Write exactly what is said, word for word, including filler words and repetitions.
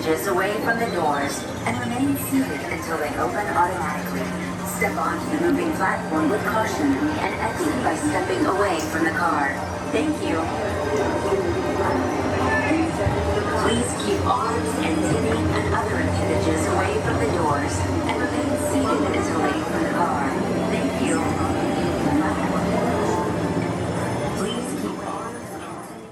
inches away from the doors and remain seated until they open automatically. Step onto the moving platform with caution and exit by stepping away from the car.